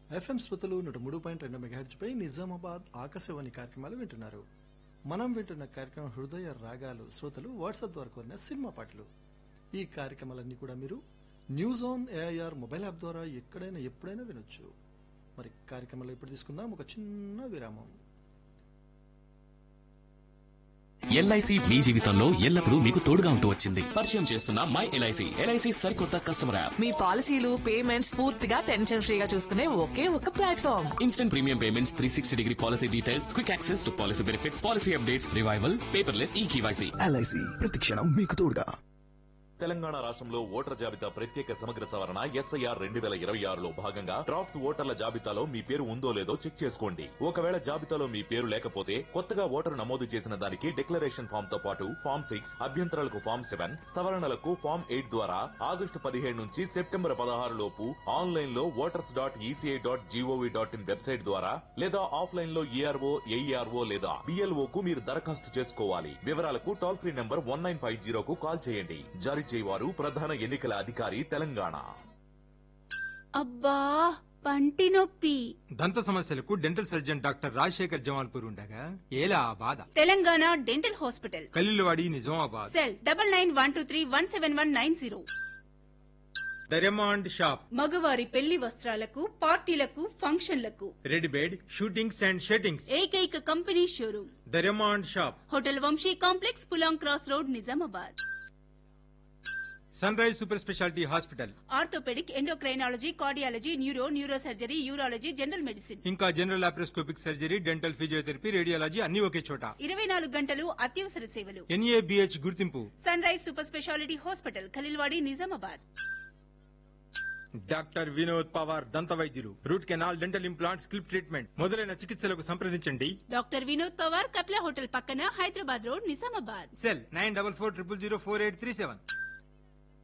FM శ్రోతలు 103.2 megahertz పై నిజామాబాద్ ఆకాశవాణి కార్యక్రమాలు వింటున్నారు. మనం వింటున్న కార్యక్రమం హృదయ రాగాలు. శ్రోతలు వాట్సాప్ ద్వారా కోరిన సినిమా పాటలు. ఈ కార్యక్రమాలన్నీ కూడా మీరు news on AIR mobile app ద్వారా ఎక్కడైనా ఎప్పుడైనా వినొచ్చు. మరి కార్యక్రమంలో ఇప్పుడు తీసుకుందాం ఒక చిన్న విరామం. ఎల్ఐసి మీ జీవితంలో ఎల్లప్పుడూ మీకు తోడుగా ఉంటూ వచ్చింది. పరిచయం చేస్తున్న మై ఎల్ఐసి. ఎల్ఐసి సరికొత్త కస్టమర్ యాప్. మీ పాలసీలు పేమెంట్స్ పూర్తిగా టెన్షన్ ఫ్రీగా చూసుకునే ఒకే ఒక platform. Instant premium payments, 360 policy details, quick access to policy benefits, policy updates, revival, paperless eKYC. LIC ప్రతిక్షణం మీకు తోడుగా. తెలంగాణ రాష్ట్రంలో ఓటర్ల జాబితా ప్రత్యేక సమగ్ర సవరణ ఎస్ఐఆర్ 2026లో భాగంగా డ్రాఫ్ట్స్ ఓటర్ల జాబితాలో మీ పేరు ఉందో లేదో చెక్ చేసుకోండి. ఒకవేళ జాబితాలో మీ పేరు లేకపోతే కొత్తగా ఓటరు నమోదు చేసిన దానికి డిక్లరేషన్ ఫామ్ తో పాటు ఫామ్ 6, అభ్యంతరాలకు ఫామ్ 7, సవరణలకు ఫామ్ 8 ద్వారా ఆగస్టు 17 నుంచి సెప్టెంబర్ 16 లోపు ఆన్లైన్ లో voters.eci.gov.in వెబ్సైట్ ద్వారా లేదా ఆఫ్లైన్ లో ఏఆర్ఓ, ఏఈఆర్ఓ లేదా బిఎల్ఓ కు మీరు దరఖాస్తు చేసుకోవాలి. వివరాలకు టోల్ ఫ్రీ నంబర్ 1950 కు కాల్ చేయండి. జారీ చేయవారు ప్రధాన ఎన్నికల అధికారి తెలంగాణ. అబ్బా పంటి నొప్పి. దంత సమస్యలకు dental surgeon doctor Rajasekhar Jamalpur ఉండగా ఏలా ఆ బాధ. Telangana dental hospital, కల్లిలవాడి, Nizamabad. Cell 9912317190. దర్యమాండ్ shop. మగవారి పెళ్లి వస్త్రాలకు, పార్టీలకు, ఫంక్షన్లకు రెడ్ బెడ్, షూటింగ్స్ అండ్ షెట్టింగ్స్. ఏకైక company showroom దర్యమాండ్ shop. Hotel Vamsi complex, Pulang cross road, Nizamabad. Sun rise super speciality hospital. Orthopaedic, endocrinology, cardiology, neuro surgery, urology, general medicine, ఇంకా general laparoscopic surgery, dental physiotherapy, radiology అన్ని ఒకే చోట. 24 గంటలు అత్యవసర సేవలు. ఎన్ఏబిహెచ్ గుర్తింపు. Sun rise super speciality hospital, Khaleelwadi, Nizamabad. Doctor Vinod Pawar దంత వైద్యులు. Root canal, dental implant, స్కిల్ప్ treatment మొదలైన చికిత్సలకు సంప్రదించండి. డాక్టర్ వినోద్ పవార్, కపిల హోటల్ పక్కన, హైదరాబాద్ రోడ్, నిజామాబాద్. సెల్ 9440048837.